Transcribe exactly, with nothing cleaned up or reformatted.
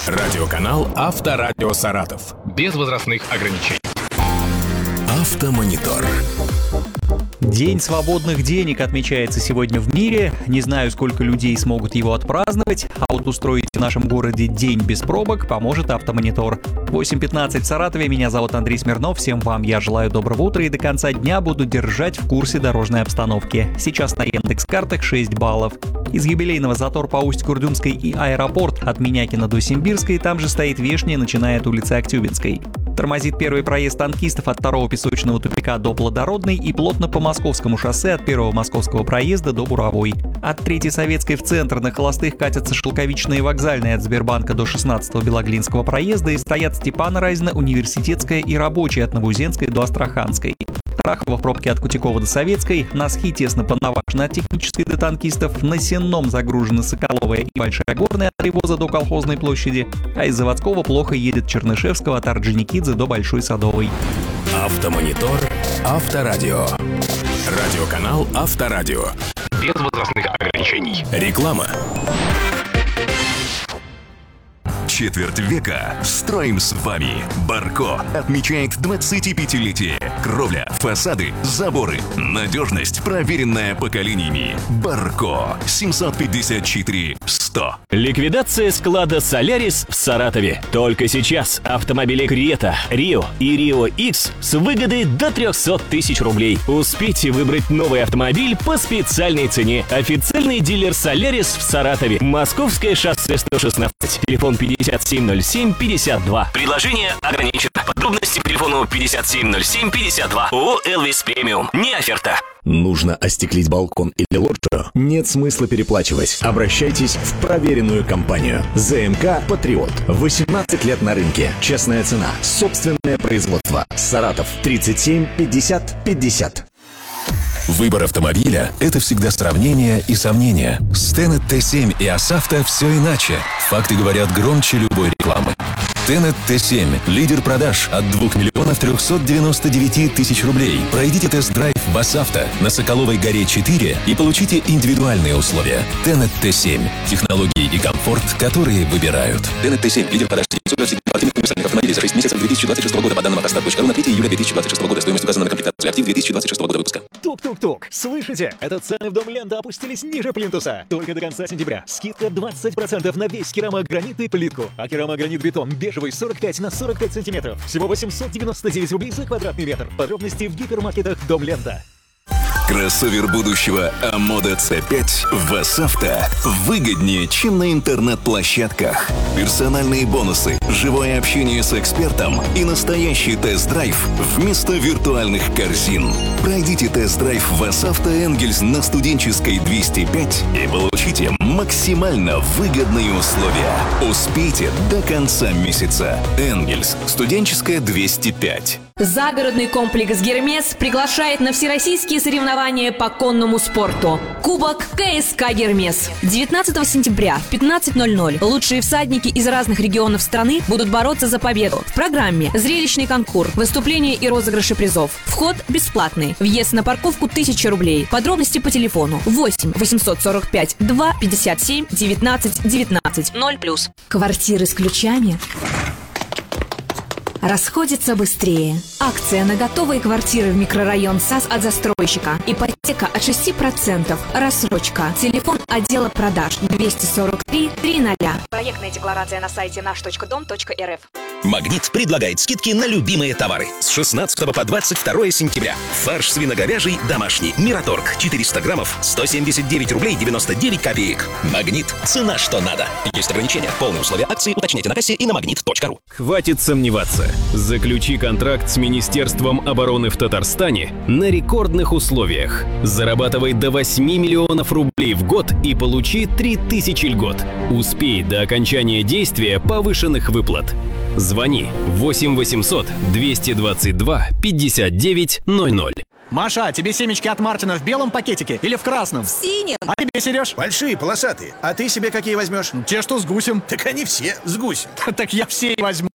Радиоканал Авторадио Саратов. Без возрастных ограничений. Автомонитор. День свободных денег отмечается сегодня в мире. Не знаю, сколько людей смогут его отпраздновать, а вот устроить в нашем городе день без пробок поможет Автомонитор. восемь пятнадцать в Саратове, меня зовут Андрей Смирнов, всем вам я желаю доброго утра и до конца дня буду держать в курсе дорожной обстановки. Сейчас на Яндекс.Картах шесть баллов. Из юбилейного затор по Усть-Курдюмской и аэропорт от Минякина до Симбирской, там же стоит Вешняя, начиная от улицы Актюбинской. Тормозит первый проезд танкистов от второго песочного тупика до Плодородной и плотно по Московскому шоссе от первого Московского проезда до Буровой. От третьей Советской в центр на холостых катятся Шелковичная и Вокзальная от Сбербанка до шестнадцатого Белоглинского проезда и стоят Степана Разина, Университетская и Рабочая от Новоузенской до Астраханской. Тарахова в пробке от Кутякова до Советской, на Схи тесно по Навашино от Технической до Танкистов, на Сенном загружены Соколовая и Большая Горная от Ревоза до Колхозной площади, а из Заводского плохо едет Чернышевского от Орджоникидзе до Большой Садовой. Автомонитор. Авторадио. Радиоканал Авторадио. Без возрастных ограничений. Реклама. Четверть века строим с вами. Барко отмечает двадцатипятилетие. Кровля, фасады, заборы. Надежность, проверенная поколениями. Барко. семьсот пятьдесят четыре сто. Ликвидация склада «Солярис» в Саратове. Только сейчас автомобили Крета, Рио и Рио Икс с выгодой до триста тысяч рублей. Успейте выбрать новый автомобиль по специальной цене. Официальный дилер «Солярис» в Саратове. Московское шоссе сто шестнадцать. Телефон пятьдесят семь ноль семь пятьдесят два. Предложение ограничено. Подробности по телефону пятьдесят семь ноль семь пятьдесят два. ООО «Элвис Премиум». Не оферта. Нужно остеклить балкон или лоджию? Нет смысла переплачивать. Обращайтесь в проверенную компанию. ЗМК «Патриот». восемнадцать лет на рынке. Честная цена. Собственное производство. Саратов. тридцать семь пятьдесят пятьдесят. Выбор автомобиля – это всегда сравнение и сомнения. С Тенет Т семь и Асавто все иначе. Факты говорят громче любой рекламы. Тенет Т семь – лидер продаж от двух миллионов трехсот девяноста девяти тысяч рублей. Пройдите тест-драйв в Асавто на Соколовой горе четыре и получите индивидуальные условия. Тенет Т семь – технологии и комфорт, которые выбирают. Тенет Т семь – лидер продаж спортивных универсальных автомобилей за шесть месяцев две тысячи двадцать шестого года по данным автостат точка ру на третье июля две тысячи двадцать шестого года. Стоимость указана на комплектацию «Актив» две тысячи двадцать шестого года выпуска. Тук-тук-тук. Слышите? Это цены в Дом Лента опустились ниже плинтуса. Только до конца сентября. Скидка двадцать процентов на весь керамогранит и плитку. А керамогранит-бетон бежевый сорок пять на сорок пять сантиметров. Всего восемьсот девяносто девять рублей за квадратный метр. Подробности в гипермаркетах Дом Лента. Кроссовер будущего Амода Ц пять в Асавто выгоднее, чем на интернет-площадках. Персональные бонусы, живое общение с экспертом и настоящий тест-драйв вместо виртуальных корзин. Пройдите тест-драйв в Асавто Энгельс на Студенческой двести пять и получите максимально выгодные условия. Успейте до конца месяца. Энгельс, Студенческая двести пять. Загородный комплекс «Гермес» приглашает на всероссийские соревнования по конному спорту. Кубок КСК «Гермес». девятнадцатого сентября в пятнадцать ноль ноль лучшие всадники из разных регионов страны будут бороться за победу. В программе зрелищный конкурс, выступления и розыгрыши призов. Вход бесплатный. Въезд на парковку тысяча рублей. Подробности по телефону восемь восемьсот сорок пять два пятьдесят семь девятнадцать девятнадцать. ноль плюс. Квартиры с ключами расходится быстрее. Акция на готовые квартиры в микрорайон САС от застройщика. Ипотека от шести процентов. Рассрочка. Телефон отдела продаж двести сорок три триста. Проектная декларация на сайте наш точка дом точка эр эф. Магнит предлагает скидки на любимые товары с шестнадцатого по двадцать второе сентября. Фарш свиноговяжий домашний Мираторг четыреста граммов сто семьдесят девять рублей девяносто девять копеек. Магнит. Цена что надо. Есть ограничения. Полные условия акции уточняйте на кассе и на магнит точка ру. Хватит сомневаться. Заключи контракт с Министерством обороны в Татарстане на рекордных условиях. Зарабатывай до восьми миллионов рублей в год и получи три тысячи льгот. Успей до окончания действия повышенных выплат. Звони восемь восемьсот двести двадцать два пятьдесят девять ноль ноль. Маша, тебе семечки от Мартина в белом пакетике или в красном? В синем. А тебе, Сереж? Большие, полосатые. А ты себе какие возьмешь? Те, что с гусем. Так они все с гусем. Так я все возьму.